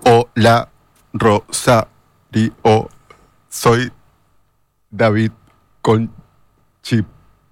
Hola, Rosario. Soy David con chip.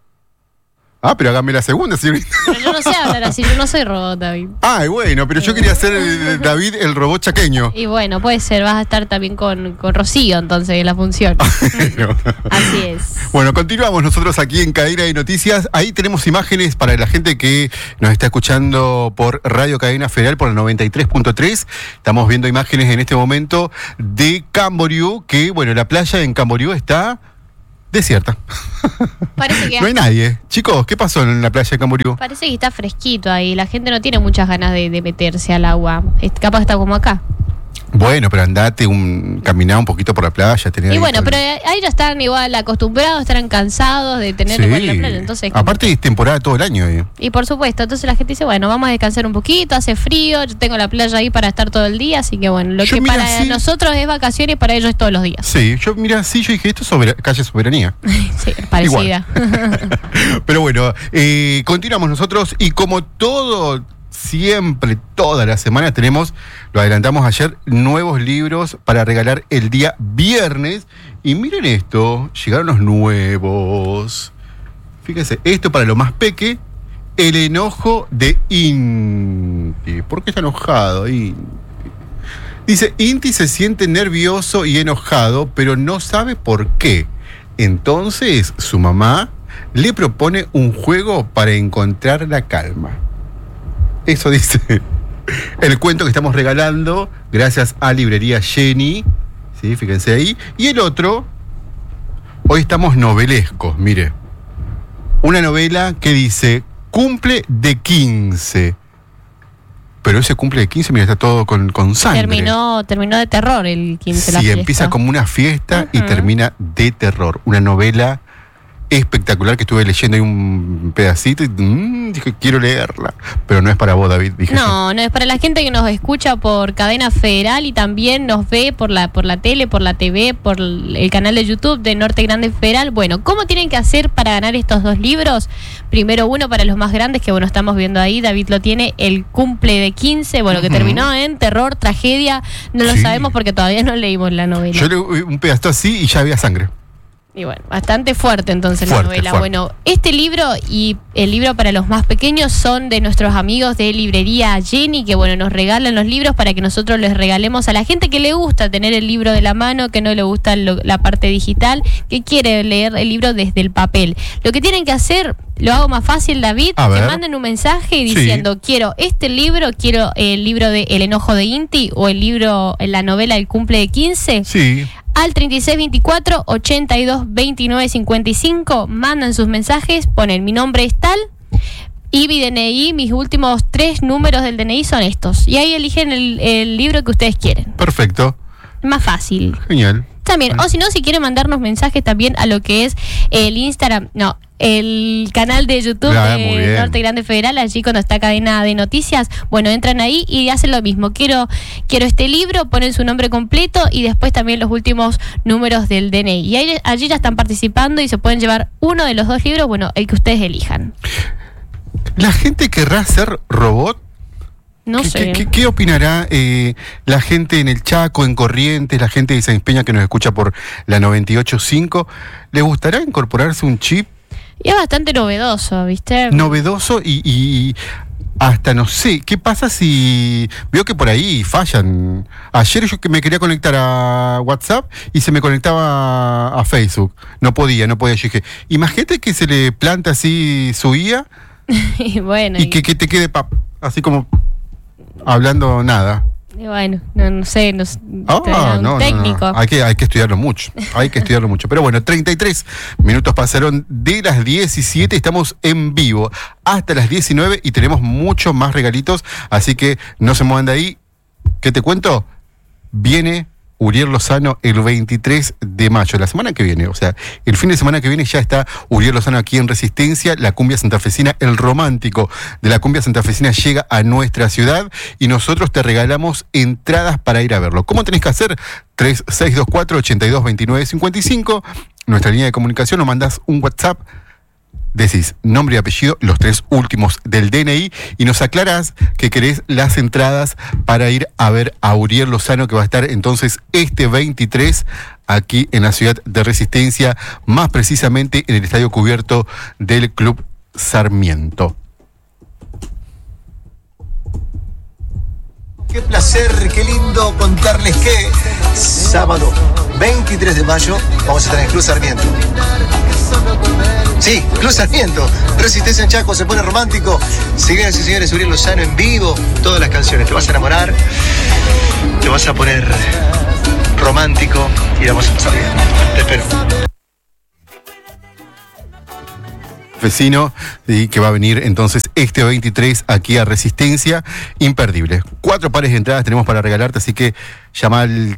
Ah, pero hágame la segunda, señorita. Pero yo no sé hablar así, yo no soy robot, David. Ah, bueno, pero yo quería ser David el robot chaqueño. Y bueno, puede ser, vas a estar también con Rocío entonces en la función. Bueno. Así es. Bueno, continuamos nosotros aquí en Cadena de Noticias. Ahí tenemos imágenes para la gente que nos está escuchando por Radio Cadena Federal por el 93.3. Estamos viendo imágenes en este momento de Camboriú, que bueno, la playa en Camboriú está desierta. Parece que No hay nadie. Chicos, ¿qué pasó en la playa de Camboriú? parece que está fresquito ahí, la gente no tiene muchas ganas de meterse al agua. Capaz está como acá. Bueno, pero andate caminá un poquito por la playa. Y bueno, pero ahí ya están igual acostumbrados, estarán cansados de tener Sí. igual la playa. Entonces, aparte es temporada todo el año. y por supuesto, entonces la gente dice, bueno, vamos a descansar un poquito, hace frío, yo tengo la playa ahí para estar todo el día, así que bueno, lo Yo, que mira, para sí. nosotros es vacaciones, para ellos es todos los días. Sí, yo dije, esto es calle Soberanía. Sí, parecida. Pero bueno, continuamos nosotros y como todo, siempre, toda la semana tenemos, lo adelantamos ayer, nuevos libros para regalar el día viernes. Y miren esto, llegaron los nuevos. Fíjense, esto para lo más peque, El enojo de Inti. ¿Por qué está enojado Inti? Dice, Inti se siente nervioso y enojado, pero no sabe por qué. Entonces, su mamá le propone un juego para encontrar la calma. Eso dice el cuento que estamos regalando gracias a Librería Jenny. ¿Sí? Fíjense ahí. Y el otro, hoy estamos novelescos, mire. Una novela que dice, cumple de 15. Pero ese cumple de 15, mira, está todo con sangre. Terminó de terror el 15 la Sí, fiesta. empieza como una fiesta y Ujú. termina de terror. Una novela espectacular que estuve leyendo ahí un pedacito y dije, quiero leerla. Pero no es para vos, David, dije yo. No es para la gente que nos escucha por Cadena Federal y también nos ve por la tele, por la TV, por el canal de YouTube de Norte Grande Federal. Bueno, ¿cómo tienen que hacer para ganar estos dos libros? Primero uno para los más grandes, que bueno, estamos viendo ahí, David lo tiene, el cumple de 15, bueno, que terminó en terror, tragedia, no lo Sí. sabemos porque todavía no leímos la novela. Yo leí un pedacito así y ya había sangre. Y bueno, bastante fuerte entonces Fuerte, la novela. fuerte. Bueno, este libro y el libro para los más pequeños son de nuestros amigos de Librería Jenny, que bueno, nos regalan los libros para que nosotros les regalemos a la gente que le gusta tener el libro de la mano, que no le gusta la parte digital, que quiere leer el libro desde el papel. Lo que tienen que hacer, lo hago más fácil, David, A que ver. manden un mensaje Sí. diciendo, quiero este libro, quiero el libro de El enojo de Inti o el libro, la novela El cumple de 15. Sí. Al 3624 82 29 55 mandan sus mensajes, ponen mi nombre es tal y mi DNI, mis últimos 3 números del DNI son estos. Y ahí eligen el libro que ustedes quieren. Perfecto. Más fácil. Genial. También, o si no, si quieren mandarnos mensajes también a lo que es el Instagram, el canal de YouTube Muy de bien. Norte Grande Federal, allí cuando está Cadena de Noticias, bueno, entran ahí y hacen lo mismo. Quiero este libro, ponen su nombre completo y después también los últimos números del DNI. Y allí ya están participando y se pueden llevar uno de los dos libros, bueno, el que ustedes elijan. ¿La gente querrá ser robot? No sé. ¿Qué opinará la gente en el Chaco, en Corrientes, la gente de Sáenz Peña que nos escucha por la 98.5? ¿Le gustará incorporarse un chip Y es bastante novedoso, ¿viste? novedoso y hasta no sé, ¿qué pasa si veo que por ahí fallan? Ayer yo que me quería conectar a WhatsApp y se me conectaba a Facebook. No podía. Yo dije, imagínate que se le planta así su IA Y bueno, y que te quede así como hablando nada. y bueno, no sé, No. técnico. Hay que estudiarlo mucho. Pero bueno, 33 minutos pasaron de las 17. Estamos en vivo hasta las 19 y tenemos muchos más regalitos. Así que no se muevan de ahí. ¿Qué te cuento? Viene Uriel Lozano el 23 de mayo, la semana que viene, o sea, el fin de semana que viene ya está Uriel Lozano aquí en Resistencia, la cumbia santafesina, el romántico de la cumbia santafesina llega a nuestra ciudad y nosotros te regalamos entradas para ir a verlo. ¿Cómo tenés que hacer? 3624-822955, nuestra línea de comunicación, o mandás un WhatsApp decís nombre y apellido, los 3 últimos del DNI, y nos aclarás que querés las entradas para ir a ver a Uriel Lozano, que va a estar entonces este 23 aquí en la ciudad de Resistencia, más precisamente en el estadio cubierto del Club Sarmiento. Qué placer, qué lindo contarles que sábado 23 de mayo vamos a estar en el Club Sarmiento. Sí, Club Sarmiento, Resistencia en Chaco, se pone romántico. Señoras y señores, Uriel Lozano en vivo, todas las canciones. Te vas a enamorar, te vas a poner romántico y vamos a pasar bien. Te espero. Vecino, y que va a venir entonces este 23 aquí a Resistencia, imperdible. 4 pares de entradas tenemos para regalarte, así que llama al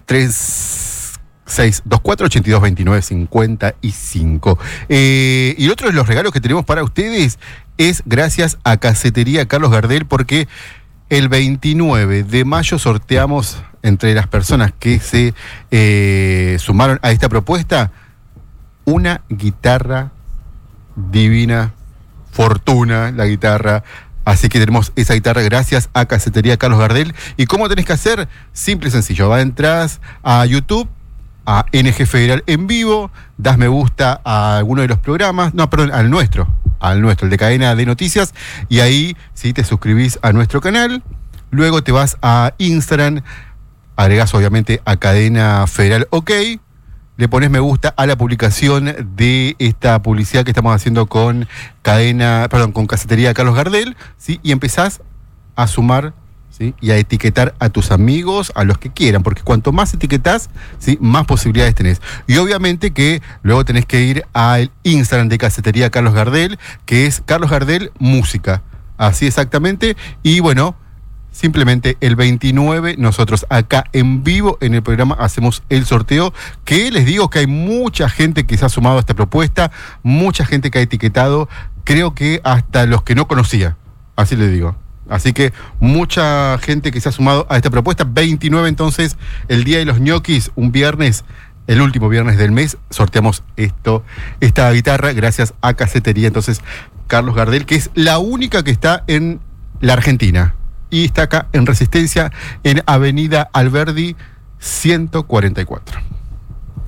3624-8229-55. Y el otro de los regalos que tenemos para ustedes es gracias a Casetería Carlos Gardel, porque el 29 de mayo sorteamos entre las personas que se sumaron a esta propuesta una guitarra divina, Fortuna, la guitarra. Así que tenemos esa guitarra gracias a Casetería Carlos Gardel. ¿Y cómo tenés que hacer? Simple y sencillo. Entras a YouTube, a NG Federal en vivo, das me gusta a alguno de los programas, al nuestro, el de Cadena de Noticias, y ahí sí te suscribís a nuestro canal. Luego te vas a Instagram, agregás obviamente a Cadena Federal OK, le pones me gusta a la publicación de esta publicidad que estamos haciendo con con Casetería Carlos Gardel, ¿sí? Y empezás a sumar, ¿sí? Y a etiquetar a tus amigos, a los que quieran, porque cuanto más etiquetás, ¿sí? Más posibilidades tenés. Y obviamente que luego tenés que ir al Instagram de Casetería Carlos Gardel, que es Carlos Gardel Música, así exactamente. Y bueno, simplemente el 29 nosotros acá en vivo en el programa hacemos el sorteo, que les digo que hay mucha gente que se ha sumado a esta propuesta, mucha gente que ha etiquetado, creo que hasta los que no conocía, así les digo. Así que mucha gente que se ha sumado a esta propuesta. 29 entonces, el día de los ñoquis, un viernes, el último viernes del mes, sorteamos esta guitarra gracias a Casetería entonces Carlos Gardel, que es la única que está en la Argentina. Y está acá en Resistencia, en Avenida Alberdi 144.